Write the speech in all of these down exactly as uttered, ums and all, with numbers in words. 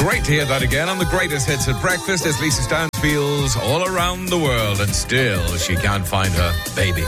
Great to hear that again on the greatest hits at breakfast as Lisa Stansfield's all around the world and still she can't find her baby.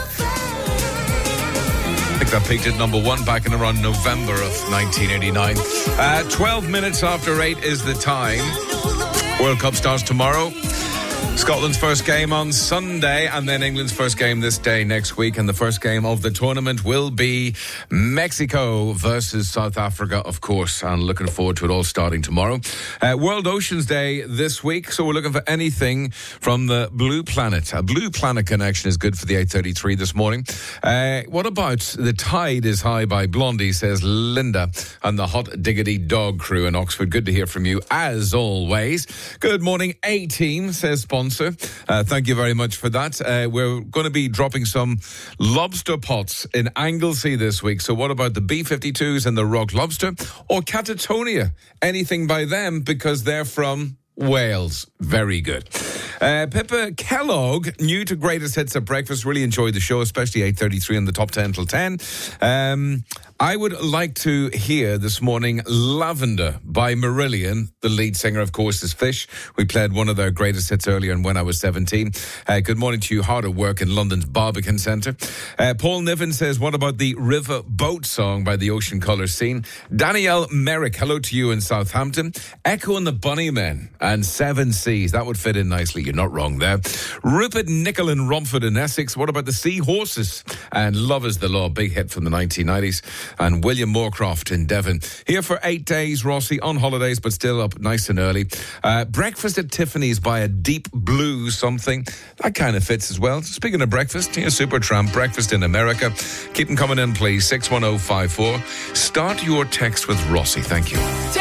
I think that peaked at number one back in around November of nineteen eighty-nine. Uh, twelve minutes after eight is the time. World Cup starts tomorrow. Scotland's first game on Sunday and then England's first game this day next week, and the first game of the tournament will be Mexico versus South Africa, of course, and looking forward to it all starting tomorrow. Uh, World Oceans Day this week, so we're looking for anything from the Blue Planet. A Blue Planet connection is good for the eight thirty-three this morning. Uh, what about The Tide is High by Blondie, says Linda, and the Hot Diggity Dog crew in Oxford. Good to hear from you, as always. Good morning, A-Team, says Sponsor. Uh, thank you very much for that. Uh, we're going to be dropping some lobster pots in Anglesey this week. So what about the B fifty-twos and the Rock Lobster or Catatonia? Anything by them, because they're from Wales. Very good. Uh, Pippa Kellogg, new to Greatest Hits at Breakfast. Really enjoyed the show, especially eight thirty-three in the top ten till ten. Um, I would like to hear this morning Lavender by Marillion. The lead singer, of course, is Fish. We played one of their greatest hits earlier and When I Was seventeen. Uh, good morning to you. Hard at work in London's Barbican Centre. Uh, Paul Niven says, what about the River Boat song by the Ocean Colour Scene? Danielle Merrick, hello to you in Southampton. Echo and the Bunnymen and Seven Seas. That would fit in nicely. You're not wrong there. Rupert Nicol in Romford in Essex. What about the Seahorses? And Love is the Law, big hit from the nineteen nineties. And William Moorcroft in Devon. Here for eight days, Rossi, on holidays, but still up nice and early. Uh, breakfast at Tiffany's by a Deep Blue something. That kind of fits as well. Speaking of breakfast, here's Supertramp, Breakfast in America. Keep them coming in, please. six one oh five four. Start your text with Rossi. Thank you.